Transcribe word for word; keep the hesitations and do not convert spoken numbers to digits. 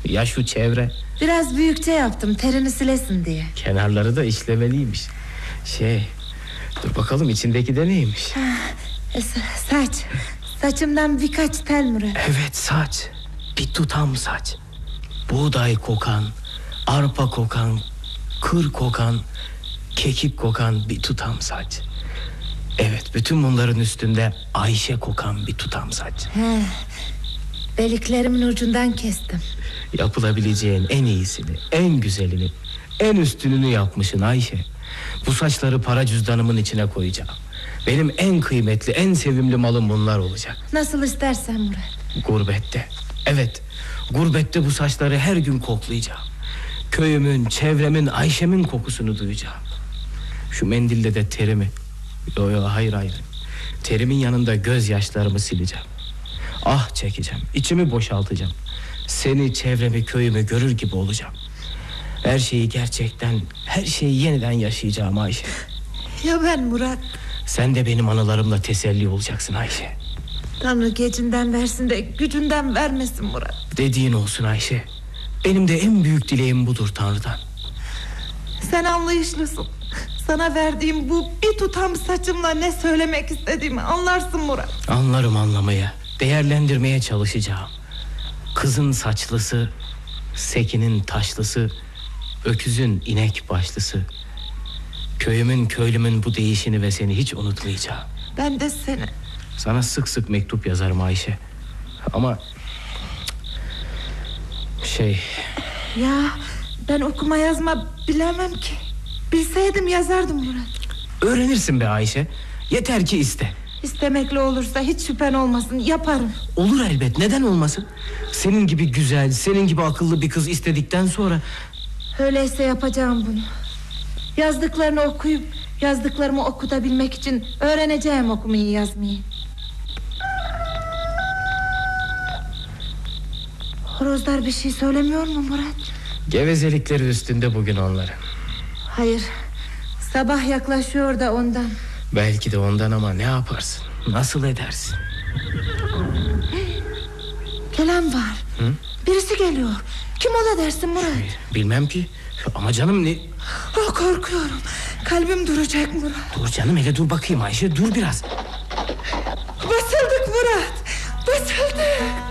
Ya şu çevre? Biraz büyükçe yaptım, terini silesin diye. Kenarları da işlemeliymiş. Şey, dur bakalım içindeki de neymiş? Ha, saç. Saçımdan birkaç tel Murat. Evet, saç. Bir tutam saç. Buğday kokan, arpa kokan, kır kokan, kekik kokan bir tutam saç. Evet, bütün bunların üstünde Ayşe kokan bir tutam saç. He, deliklerimin ucundan kestim. Yapılabileceğin en iyisini, en güzelini, en üstününü yapmışsın Ayşe. Bu saçları para cüzdanımın içine koyacağım. Benim en kıymetli, en sevimli malım bunlar olacak. Nasıl istersen Murat. Gurbette. Evet, gurbette bu saçları her gün koklayacağım. Köyümün, çevremin, Ayşe'min kokusunu duyacağım. Şu mendille de terimi, yo yo hayır hayır, terimin yanında gözyaşlarımı sileceğim. Ah çekeceğim, içimi boşaltacağım. Seni, çevremi, köyümü görür gibi olacağım. Her şeyi gerçekten, her şeyi yeniden yaşayacağım Ayşe. Ya ben Murat? Sen de benim anılarımla teselli olacaksın Ayşe. Tanrı gecinden versin de gücünden vermesin Murat. Dediğin olsun Ayşe. Benim de en büyük dileğim budur Tanrı'dan. Sen anlayışlısın. Sana verdiğim bu bir tutam saçımla ne söylemek istediğimi anlarsın Murat. Anlarım anlamaya, değerlendirmeye çalışacağım. Kızın saçlısı, sekinin taşlısı, öküzün inek başlısı. Köyümün, köylümün bu değişini ve seni hiç unutmayacağım. Ben de seni. Sana sık sık mektup yazarım Ayşe. Ama şey... Ya ben okuma yazma bilemem ki. Bilseydim yazardım Murat. Öğrenirsin be Ayşe. Yeter ki iste. İstemekle olursa hiç şüphen olmasın, yaparım. Olur elbet, neden olmasın? Senin gibi güzel, senin gibi akıllı bir kız istedikten sonra... Öyleyse yapacağım bunu. Yazdıklarını okuyup yazdıklarımı okutabilmek için öğreneceğim okumayı yazmayı. Horozlar bir şey söylemiyor mu Murat? Gevezelikleri üstünde bugün onların. Hayır, sabah yaklaşıyor da ondan. Belki de ondan ama ne yaparsın? Nasıl edersin? Gelen var. Hı? Birisi geliyor. Kim o da dersin Murat? Bilmem ki. Ama canım ne... Oh, korkuyorum. Kalbim duracak Murat. Dur canım, hele dur bakayım Ayşe, dur biraz. Basıldık Murat. Basıldık.